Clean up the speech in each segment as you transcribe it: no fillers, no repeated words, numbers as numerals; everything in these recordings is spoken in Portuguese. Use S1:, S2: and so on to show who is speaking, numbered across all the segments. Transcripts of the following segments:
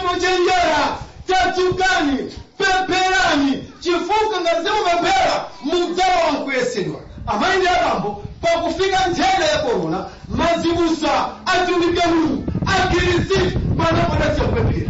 S1: muchenjera chachukani peperani chifuka ngazemu mepera mudzawa nkuyesedwa amaindi akambo pakufika nthenda ya korona mazibusa atumike Mulungu akirisi panapodacha kupepera.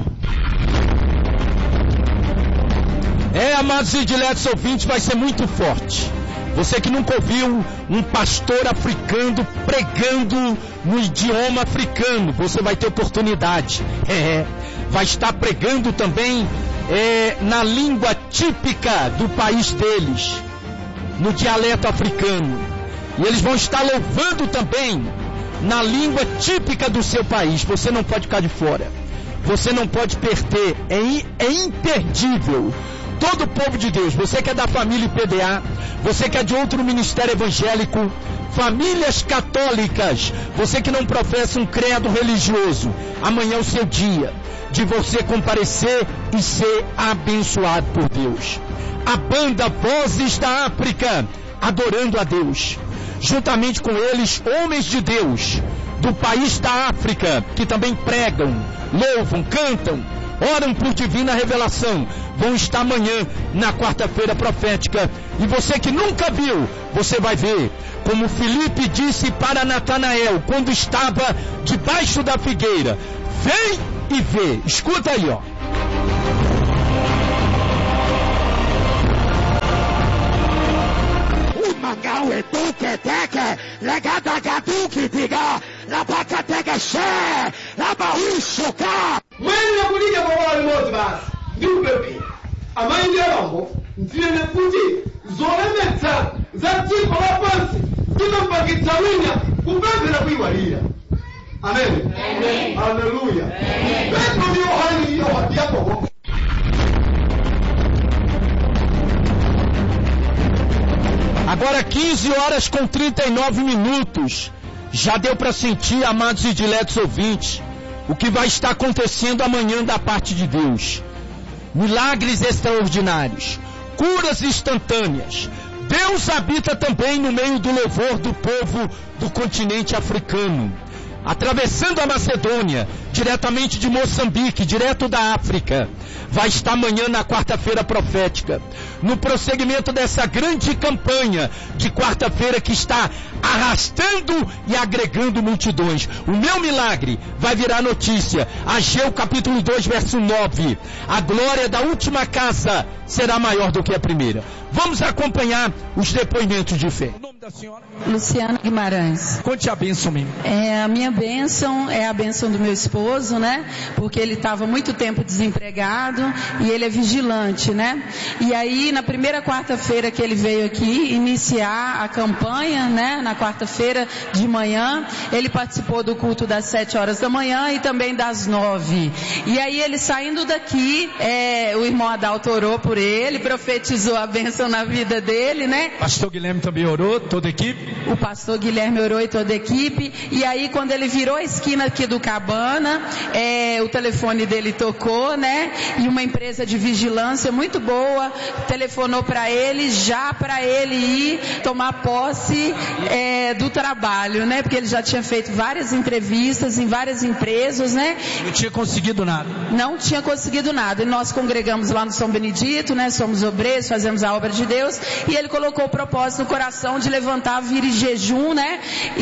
S2: Amados e diletos ouvintes, vai ser muito forte. Você que nunca ouviu um pastor africano pregando no idioma africano, você vai ter oportunidade. Vai estar pregando também na língua típica do país deles, no dialeto africano. E eles vão estar louvando também na língua típica do seu país. Você não pode ficar de fora. Você não pode perder. É imperdível. Todo o povo de Deus, você que é da família IPDA, você que é de outro ministério evangélico, famílias católicas, você que não professa um credo religioso, amanhã é o seu dia de você comparecer e ser abençoado por Deus. A banda Vozes da África, adorando a Deus, juntamente com eles, homens de Deus, do país da África, que também pregam, louvam, cantam, oram por divina revelação, vão estar amanhã na quarta-feira profética. E você que nunca viu, você vai ver, como Filipe disse para Natanael, quando estava debaixo da figueira: vem e vê. Escuta aí, ó.
S3: Macau e tuque teque, legada gaduque diga, la pacatega xé, la baúchoca.
S1: Mwenye kuliga mawali mozi basi, ndiu pepe. Ama indi alambo, ntine nekuti, zole meta, za tipo la pansi, zina mpakitawanya, kupepe na kuiwalia. Amen. Amen. Haleluya. Petro ndiyo hali hiyo wadiapo.
S2: Agora 15h39. Já deu para sentir, amados e diletos ouvintes, o que vai estar acontecendo amanhã da parte de Deus. Milagres extraordinários, curas instantâneas. Deus habita também no meio do louvor do povo do continente africano. Atravessando a Macedônia, diretamente de Moçambique, direto da África. Vai estar amanhã na quarta-feira profética, no prosseguimento dessa grande campanha de quarta-feira que está arrastando e agregando multidões. O meu milagre vai virar notícia. Ageu capítulo 2, verso 9. A glória da última casa será maior do que a primeira. Vamos acompanhar os depoimentos de fé. O nome da senhora?
S4: Luciana Guimarães.
S2: Conte a bênção mesmo.
S4: A minha bênção é a bênção do meu esposo, né? Porque ele estava muito tempo desempregado e ele é vigilante, né? E aí, na primeira quarta-feira que ele veio aqui iniciar a campanha, né? Na quarta-feira de manhã, ele participou do culto das 7 horas da manhã e também das 9. E aí, ele saindo daqui, o irmão Adalto orou por ele, profetizou a bênção na vida dele, né?
S2: Pastor Guilherme também orou, toda a equipe?
S4: O pastor Guilherme orou e toda a equipe. E aí, quando ele virou a esquina aqui do Cabana, o telefone dele tocou, né? E uma empresa de vigilância muito boa telefonou para ele, já para ele ir tomar posse do trabalho, né? Porque ele já tinha feito várias entrevistas em várias empresas, né?
S2: Não tinha conseguido nada.
S4: Não tinha conseguido nada. E nós congregamos lá no São Benedito, né? Somos obreiros, fazemos a obra de Deus. E ele colocou o propósito no coração de levantar, vir em jejum, né?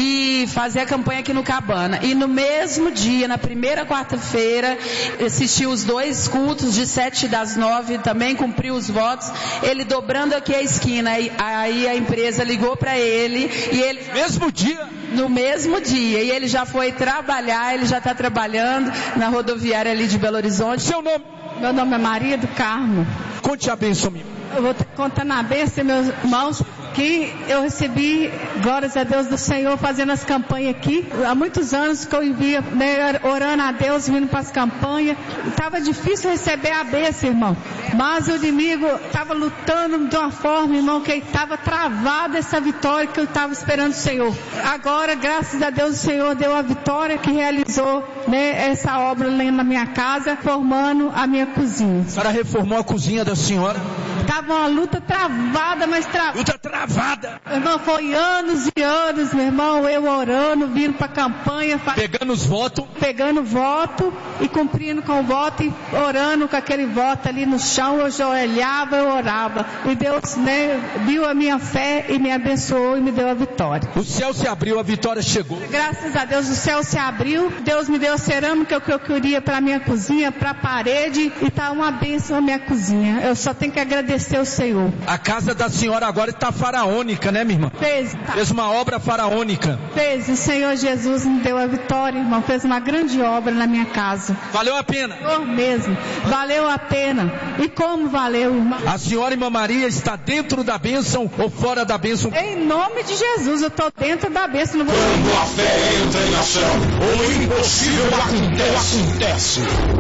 S4: E fazer a campanha aqui no Cabana. E no mesmo dia, na primeira quarta-feira, assistiu os 2 cultos de 7 das 9, também cumpriu os votos. Ele dobrando aqui a esquina, aí a empresa ligou para ele e ele...
S2: Mesmo dia?
S4: No mesmo dia. E ele já foi trabalhar, ele já está trabalhando na rodoviária ali de Belo Horizonte.
S2: Seu nome?
S5: Meu nome é Maria do Carmo.
S2: Conte a bênção minha.
S5: Eu vou contar na bênção, meus irmãos, que eu recebi, glórias a Deus do Senhor, fazendo as campanhas aqui. Há muitos anos que eu vivia, né, orando a Deus, vindo para as campanhas. Estava difícil receber a bênção, irmão. Mas o inimigo estava lutando de uma forma, irmão, que estava travada essa vitória que eu estava esperando o Senhor. Agora, graças a Deus, o Senhor deu a vitória que realizou, né, essa obra ali na minha casa, formando a minha cozinha.
S2: A senhora reformou a cozinha da senhora?
S5: Tava uma luta travada, mas
S2: Luta travada.
S5: Irmão, foi anos e anos, meu irmão, eu orando, vindo pra campanha.
S2: Pegando os votos.
S5: Pegando voto e cumprindo com o voto e orando com aquele voto ali no chão. Eu já olhava, eu orava. E Deus, né, viu a minha fé e me abençoou e me deu a vitória.
S2: O céu se abriu, a vitória chegou.
S5: Graças a Deus o céu se abriu. Deus me deu a cerâmica que eu queria para minha cozinha, para a parede, e tá uma bênção a minha cozinha. Eu só tenho que agradecer ao Senhor.
S2: A casa da senhora agora está faraônica, né, minha irmã? Fez uma obra faraônica.
S5: Fez. O Senhor Jesus me deu a vitória, irmão. Fez uma grande obra na minha casa.
S2: Valeu a pena?
S5: Mesmo. Valeu a pena. E como valeu, irmão?
S2: A senhora, irmã Maria, está dentro da bênção ou fora da bênção?
S5: Em nome de Jesus, eu estou dentro da bênção. Não vou...
S3: Quando a fé entra em ação, o impossível acontece.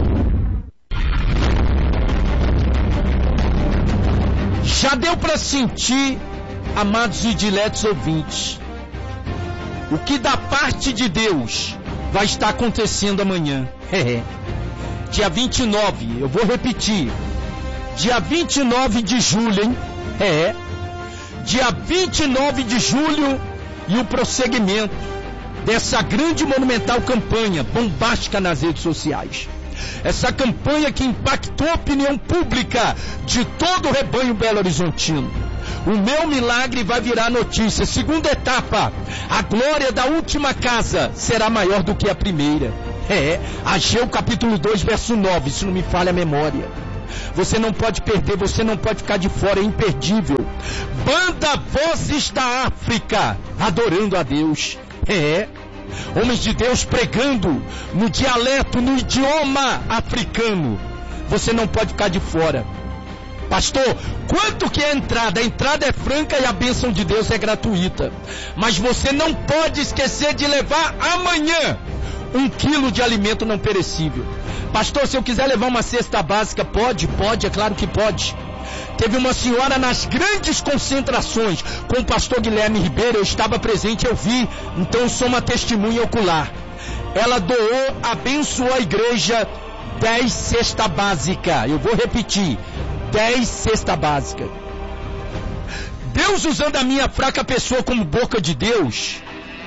S2: Já deu para sentir, amados e diletos ouvintes, o que da parte de Deus vai estar acontecendo amanhã. Dia 29, eu vou repetir, dia 29 de julho, hein? Dia 29 de julho e o prosseguimento dessa grande monumental campanha bombástica nas redes sociais. Essa campanha que impactou a opinião pública de todo o rebanho belo-horizontino. O meu milagre vai virar notícia. Segunda etapa, a glória da última casa será maior do que a primeira. Ageu capítulo 2, verso 9, se não me falha a memória. Você não pode perder, você não pode ficar de fora, é imperdível. Banda Vozes da África, adorando a Deus. Homens de Deus pregando no dialeto, no idioma africano. Você não pode ficar de fora. Pastor, quanto que é a entrada? A entrada é franca e a bênção de Deus é gratuita. Mas você não pode esquecer de levar amanhã 1 quilo de alimento não perecível. Pastor, se eu quiser levar uma cesta básica, pode, é claro que pode. Teve uma senhora nas grandes concentrações com o pastor Guilherme Ribeiro, eu estava presente, eu vi, então eu sou uma testemunha ocular. Ela doou, abençoou a igreja 10 cesta básica. Eu vou repetir, 10 cesta básica. Deus usando a minha fraca pessoa como boca de Deus,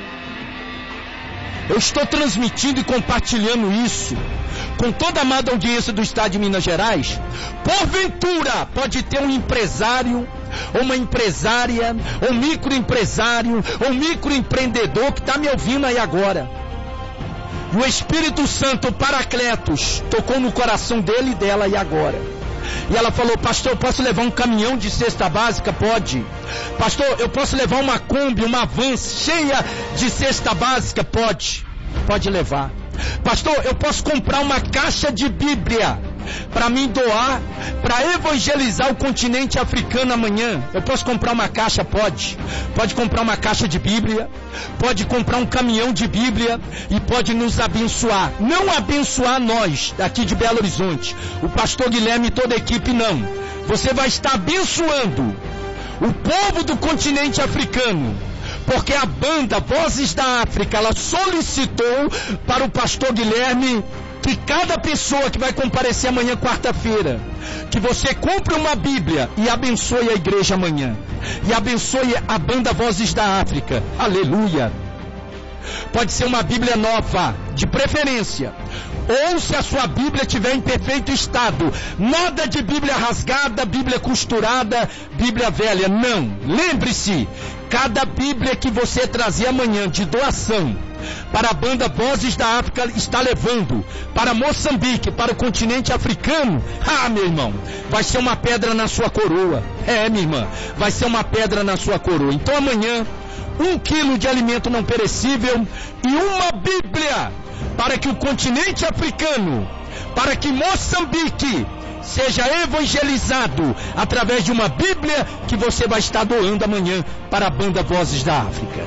S2: eu estou transmitindo e compartilhando isso com toda a amada audiência do estado de Minas Gerais. Porventura pode ter um empresário, ou uma empresária, ou microempresário, ou microempreendedor que está me ouvindo aí agora. E o Espírito Santo, o Paracletos, tocou no coração dele e dela e agora. E ela falou: pastor, eu posso levar um caminhão de cesta básica? Pode. Pastor, eu posso levar uma Kombi, uma van cheia de cesta básica? Pode. Pode levar. Pastor, eu posso comprar uma caixa de Bíblia para mim doar, para evangelizar o continente africano amanhã. Eu posso comprar uma caixa? Pode. Pode comprar uma caixa de Bíblia, pode comprar um caminhão de Bíblia e pode nos abençoar. Não abençoar nós daqui de Belo Horizonte, o pastor Guilherme e toda a equipe, não. Você vai estar abençoando o povo do continente africano, porque a banda Vozes da África, ela solicitou para o pastor Guilherme que cada pessoa que vai comparecer amanhã, quarta-feira, que você compre uma Bíblia e abençoe a igreja amanhã, e abençoe a banda Vozes da África. Aleluia. Pode ser uma Bíblia nova, de preferência, ou se a sua Bíblia estiver em perfeito estado. Nada de Bíblia rasgada, Bíblia costurada, Bíblia velha, não. Lembre-se, cada Bíblia que você trazer amanhã de doação para a banda Vozes da África está levando para Moçambique, para o continente africano. Meu irmão, vai ser uma pedra na sua coroa. Minha irmã, vai ser uma pedra na sua coroa. Então amanhã, 1 quilo de alimento não perecível e uma Bíblia para que o continente africano, para que Moçambique seja evangelizado através de uma Bíblia que você vai estar doando amanhã para a banda Vozes da África.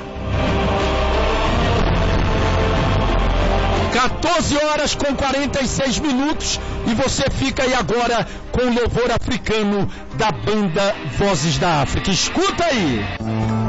S2: 14h46 e você fica aí agora com o louvor africano da banda Vozes da África. Escuta aí.